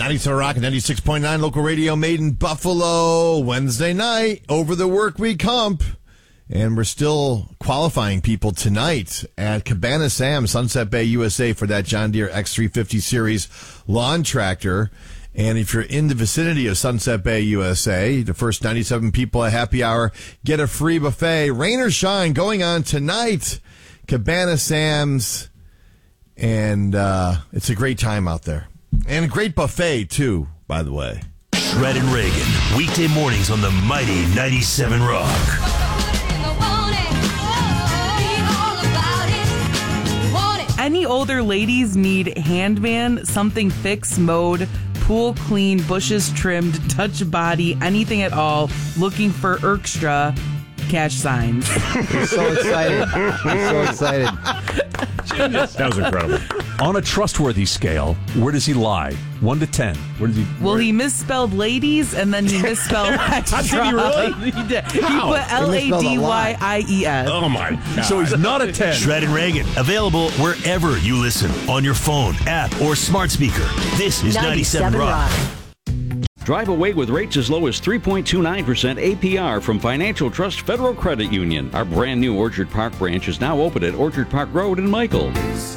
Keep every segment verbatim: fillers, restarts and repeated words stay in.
ninety-seven Rock and ninety-six point nine local radio made in Buffalo. Wednesday night, over the work week hump. And we're still qualifying people tonight at Cabana Sam, Sunset Bay, U S A for that John Deere X three fifty Series lawn tractor. And if you're in the vicinity of Sunset Bay, U S A, the first ninety-seven people at happy hour get a free buffet. Rain or shine going on tonight. Cabana Sam's. And uh, it's a great time out there. And a great buffet, too, by the way. Shred and Reagan, weekday mornings on the mighty ninety-seven Rock. Any older ladies need handman, something fixed, mowed, pool clean, bushes trimmed, touch body, anything at all, looking for Erkstra cash signs. He's so excited. He's so excited. That was incredible. On a trustworthy scale, where does he lie? One to ten. Where does he? Well, where? he misspelled ladies, and then he misspelled extra. Did he really? he did. He How? put L A D Y I E S. Oh, my God. So he's not a ten. Shred and Reagan, available wherever you listen, on your phone, app, or smart speaker. This is ninety-seven Rock. Drive away with rates as low as three point two nine percent A P R from Financial Trust Federal Credit Union. Our brand new Orchard Park branch is now open at Orchard Park Road in Michael.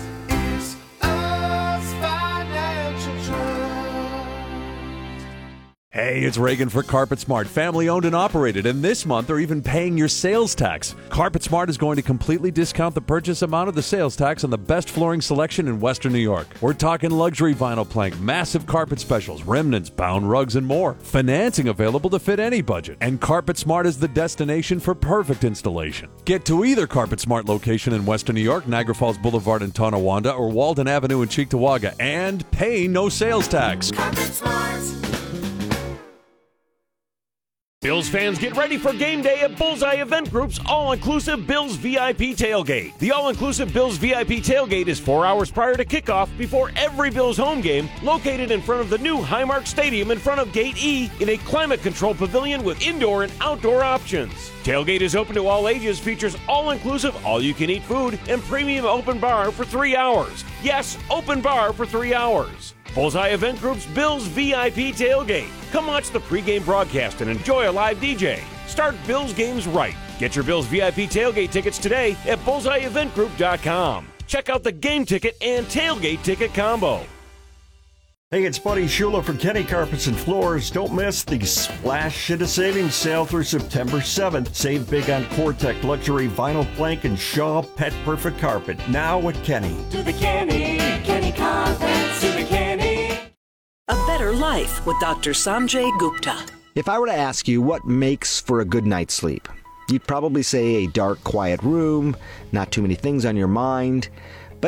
Hey, it's Reagan for CarpetSmart, family owned and operated, and this month they're even paying your sales tax. CarpetSmart is going to completely discount the purchase amount of the sales tax on the best flooring selection in Western New York. We're talking luxury vinyl plank, massive carpet specials, remnants, bound rugs, and more. Financing available to fit any budget, and CarpetSmart is the destination for perfect installation. Get to either CarpetSmart location in Western New York, Niagara Falls Boulevard in Tonawanda, or Walden Avenue in Cheektowaga, and pay no sales tax. CarpetSmart. Bills fans, get ready for game day at Bullseye Event Group's all-inclusive Bills V I P Tailgate. The all-inclusive Bills V I P Tailgate is four hours prior to kickoff before every Bills home game, located in front of the new Highmark Stadium in front of Gate E in a climate-controlled pavilion with indoor and outdoor options. Tailgate is open to all ages, features all-inclusive, all-you-can-eat food, and premium open bar for three hours. Yes, open bar for three hours. Bullseye Event Group's Bills V I P Tailgate. Come watch the pregame broadcast and enjoy a live D J. Start Bills games right. Get your Bills V I P Tailgate tickets today at bullseye event group dot com. Check out the game ticket and tailgate ticket combo. Hey, it's Buddy Shula from Kenny Carpets and Floors. Don't miss the Splash Shit of Savings sale through September seventh. Save big on Cortec Luxury Vinyl Plank and Shaw Pet Perfect Carpet. Now at Kenny. To the Kenny, Kenny Carpets, to the Kenny. A better life with Doctor Sanjay Gupta. If I were to ask you what makes for a good night's sleep, you'd probably say a dark, quiet room, not too many things on your mind.